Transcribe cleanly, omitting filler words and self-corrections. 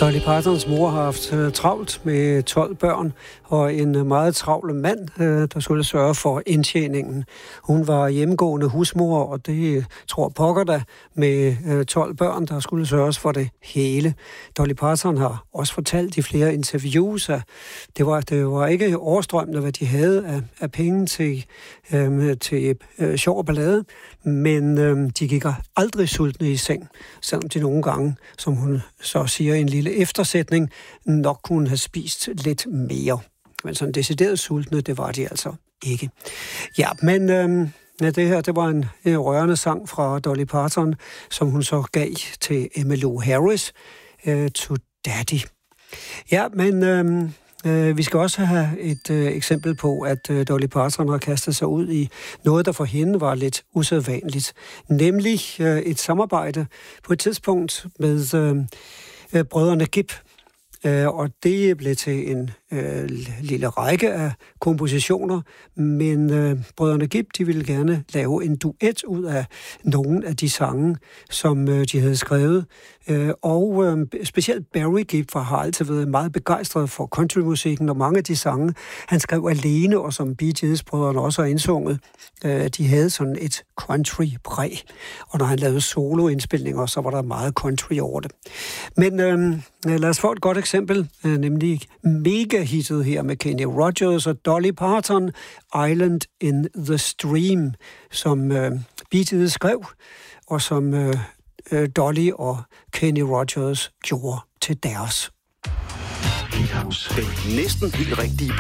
Dolly Partons mor har haft travlt med 12 børn og en meget travl mand, der skulle sørge for indtjeningen. Hun var hjemmegående husmor, og det tror pokker da med 12 børn, der skulle sørges for det hele. Dolly Parton har også fortalt i flere interviews, at det var ikke overstrømmende, hvad de havde af penge til sjov og ballade, men de gik aldrig sultne i seng, selvom de nogle gange, som hun så siger i en lille eftersætning, nok kunne have spist lidt mere. Men sådan decideret sultne, det var de altså ikke. Ja, men det her, det var en rørende sang fra Dolly Parton, som hun så gav til Emmylou Harris, To Daddy. Ja, men vi skal også have et eksempel på, at Dolly Parton har kastet sig ud i noget, der for hende var lidt usædvanligt. Nemlig et samarbejde på et tidspunkt med brødrene Gibb. Og det blev til en lille række af kompositioner, men brødrene Gibb, de ville gerne lave en duet ud af nogle af de sange, som de havde skrevet. Og specielt Barry Gibb har altid været meget begejstret for countrymusikken, og mange af de sange, han skrev alene, og som Bee Gees-brødrene også har indsunget, de havde sådan et country-præg. Og når han lavede soloindspilninger, så var der meget country over det. Men lad os få et godt eksempel, nemlig mega-hittet her med Kenny Rogers og Dolly Parton, Island in the Stream, som Bee Gees skrev, og som Dolly og Kenny Rogers gjorde til deres. Den næsten helt rigtige